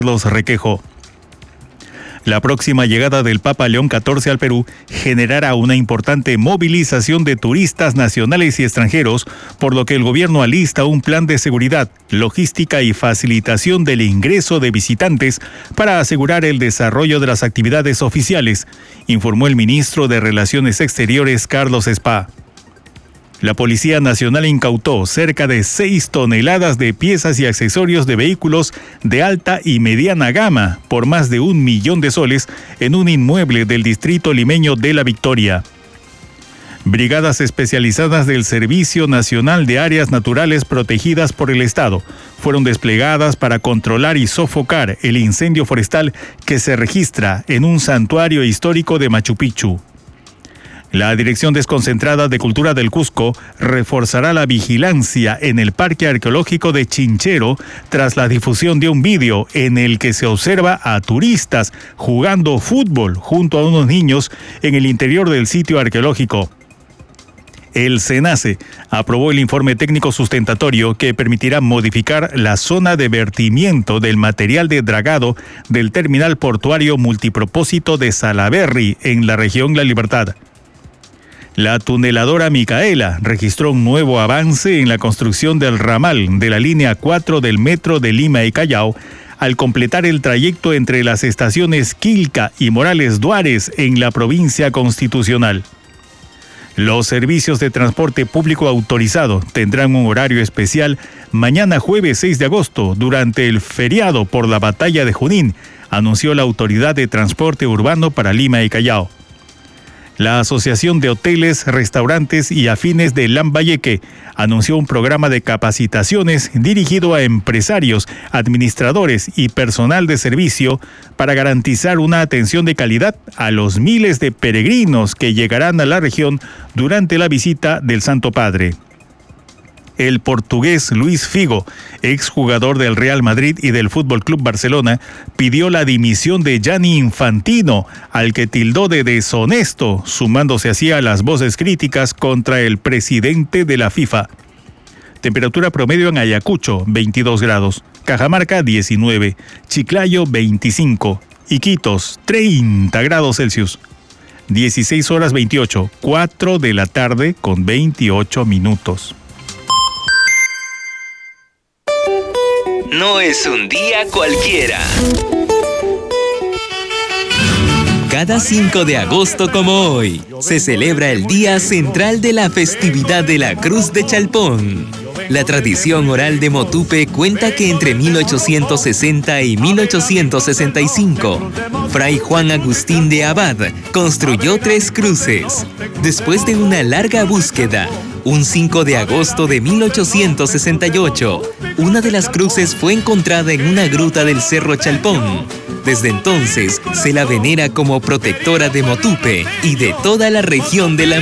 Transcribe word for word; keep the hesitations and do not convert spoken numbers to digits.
Carlos Requejo. La próxima llegada del Papa León catorce al Perú generará una importante movilización de turistas nacionales y extranjeros, por lo que el gobierno alista un plan de seguridad, logística y facilitación del ingreso de visitantes para asegurar el desarrollo de las actividades oficiales, informó el ministro de Relaciones Exteriores, Carlos Spa. La Policía Nacional incautó cerca de seis toneladas de piezas y accesorios de vehículos de alta y mediana gama por más de un millón de soles en un inmueble del distrito limeño de La Victoria. Brigadas especializadas del Servicio Nacional de Áreas Naturales Protegidas por el Estado fueron desplegadas para controlar y sofocar el incendio forestal que se registra en un santuario histórico de Machu Picchu. La Dirección Desconcentrada de Cultura del Cusco reforzará la vigilancia en el Parque Arqueológico de Chinchero tras la difusión de un vídeo en el que se observa a turistas jugando fútbol junto a unos niños en el interior del sitio arqueológico. El SENACE aprobó el informe técnico sustentatorio que permitirá modificar la zona de vertimiento del material de dragado del terminal portuario multipropósito de Salaberry en la región La Libertad. La tuneladora Micaela registró un nuevo avance en la construcción del ramal de la línea cuatro del metro de Lima y Callao al completar el trayecto entre las estaciones Quilca y Morales Duárez en la provincia Constitucional. Los servicios de transporte público autorizado tendrán un horario especial mañana jueves seis de agosto durante el feriado por la Batalla de Junín, anunció la Autoridad de Transporte Urbano para Lima y Callao. La Asociación de Hoteles, Restaurantes y Afines de Lambayeque anunció un programa de capacitaciones dirigido a empresarios, administradores y personal de servicio para garantizar una atención de calidad a los miles de peregrinos que llegarán a la región durante la visita del Santo Padre. El portugués Luis Figo, exjugador del Real Madrid y del Fútbol Club Barcelona, pidió la dimisión de Gianni Infantino, al que tildó de deshonesto, sumándose así a las voces críticas contra el presidente de la FIFA. Temperatura promedio en Ayacucho, veintidós grados, Cajamarca, diecinueve, Chiclayo, veinticinco, Iquitos, treinta grados Celsius. dieciséis horas veintiocho, cuatro de la tarde con veintiocho minutos. No es un día cualquiera. Cada cinco de agosto como hoy, se celebra el Día Central de la Festividad de la Cruz de Chalpón. La tradición oral de Motupe cuenta que entre mil ochocientos sesenta y mil ochocientos sesenta y cinco, Fray Juan Agustín de Abad construyó tres cruces. Después de una larga búsqueda, un cinco de agosto de mil ochocientos sesenta y ocho, una de las cruces fue encontrada en una gruta del Cerro Chalpón. Desde entonces, se la venera como protectora de Motupe y de toda la región de la